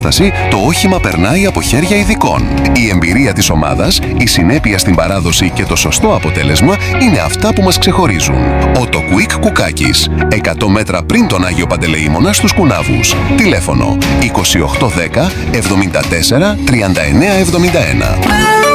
το όχημα περνάει από χέρια ειδικών. Η εμπειρία της ομάδας, η συνέπεια στην παράδοση και το σωστό αποτέλεσμα είναι αυτά που μας ξεχωρίζουν. Ότο Quick Κουκάκης, 100 μέτρα πριν τον Άγιο Παντελεήμονα στους Κουνάβους. Τηλέφωνο 2810 74 39 71.